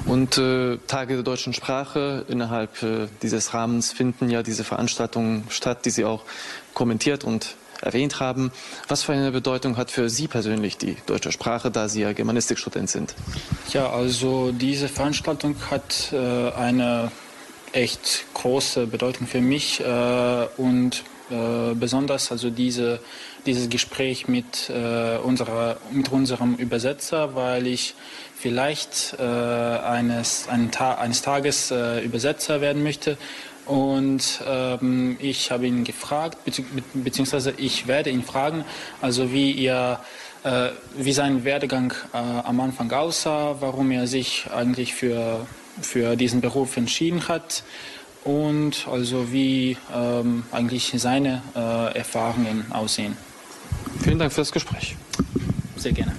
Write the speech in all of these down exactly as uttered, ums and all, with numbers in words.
Und äh, Tage der deutschen Sprache, innerhalb äh, dieses Rahmens finden ja diese Veranstaltungen statt, die Sie auch kommentiert und erwähnt haben. Was für eine Bedeutung hat für Sie persönlich die deutsche Sprache, da Sie ja Germanistikstudent sind? Ja, also diese Veranstaltung hat äh, eine echt große Bedeutung für mich äh, und äh, besonders also diese, dieses Gespräch mit, äh, unserer, mit unserem Übersetzer, weil ich vielleicht äh, eines, einen Ta- eines Tages äh, Übersetzer werden möchte. Und ähm, ich habe ihn gefragt, bezieh- beziehungsweise ich werde ihn fragen, also wie, ihr, äh, wie sein Werdegang äh, am Anfang aussah, warum er sich eigentlich für, für diesen Beruf entschieden hat und also wie ähm, eigentlich seine äh, Erfahrungen aussehen. Vielen Dank für das Gespräch. Sehr gerne.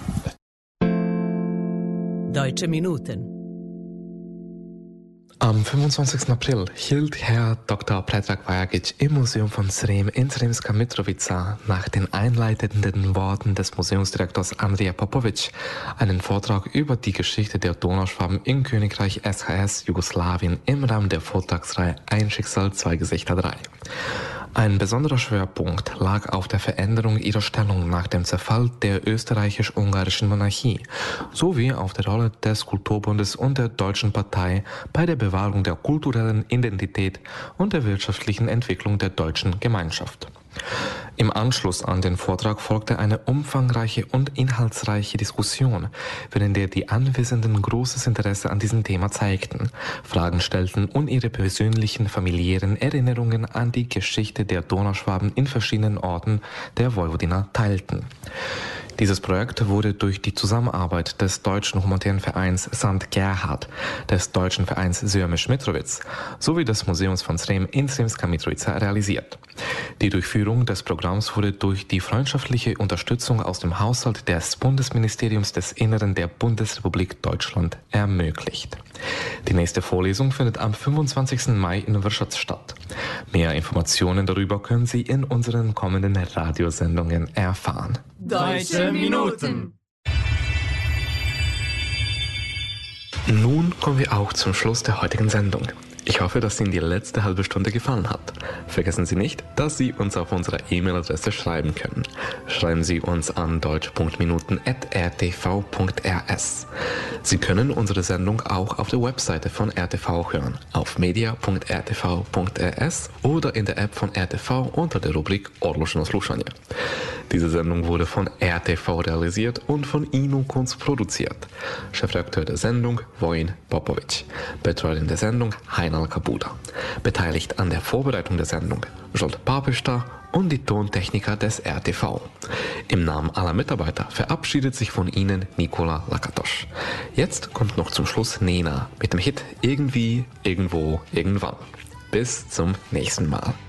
Deutsche Minuten. Am fünfundzwanzigsten April hielt Herr Doktor Predrag Vajagic im Museum von Srem in Sremska Mitrovica nach den einleitenden Worten des Museumsdirektors Andrija Popovic einen Vortrag über die Geschichte der Donauschwaben im Königreich S H S Jugoslawien im Rahmen der Vortragsreihe Ein Schicksal, zwei Gesichter drei. Ein besonderer Schwerpunkt lag auf der Veränderung ihrer Stellung nach dem Zerfall der österreichisch-ungarischen Monarchie sowie auf der Rolle des Kulturbundes und der Deutschen Partei bei der Bewahrung der kulturellen Identität und der wirtschaftlichen Entwicklung der deutschen Gemeinschaft. Im Anschluss an den Vortrag folgte eine umfangreiche und inhaltsreiche Diskussion, während der die Anwesenden großes Interesse an diesem Thema zeigten, Fragen stellten und ihre persönlichen familiären Erinnerungen an die Geschichte der Donauschwaben in verschiedenen Orten der Vojvodina teilten. Dieses Projekt wurde durch die Zusammenarbeit des Deutschen Humanitären Vereins Sankt Gerhard, des Deutschen Vereins Sremska sowie des Museums von Srem in Sremska Mitrovica realisiert. Die Durchführung des Programms wurde durch die freundschaftliche Unterstützung aus dem Haushalt des Bundesministeriums des Inneren der Bundesrepublik Deutschland ermöglicht. Die nächste Vorlesung findet am fünfundzwanzigsten Mai in Wrschatz statt. Mehr Informationen darüber können Sie in unseren kommenden Radiosendungen erfahren. Deutsche Minuten. Nun kommen wir auch zum Schluss der heutigen Sendung. Ich hoffe, dass Ihnen die letzte halbe Stunde gefallen hat. Vergessen Sie nicht, dass Sie uns auf unserer E-Mail-Adresse schreiben können. Schreiben Sie uns an deutsch punkt minuten at r t v punkt r s. Sie können unsere Sendung auch auf der Webseite von R T V hören, auf media punkt r t v punkt r s oder in der App von R T V unter der Rubrik Odloženo slušanje. Diese Sendung wurde von R T V realisiert und von Inu Kunz produziert. Chefredakteur der Sendung Vojin Popovic. Betreuerin der Sendung Heinal Kabuda. Beteiligt an der Vorbereitung der Sendung Zsolt Papista und die Tontechniker des R T V. Im Namen aller Mitarbeiter verabschiedet sich von Ihnen Nikola Lakatos. Jetzt kommt noch zum Schluss Nena mit dem Hit Irgendwie, Irgendwo, Irgendwann. Bis zum nächsten Mal.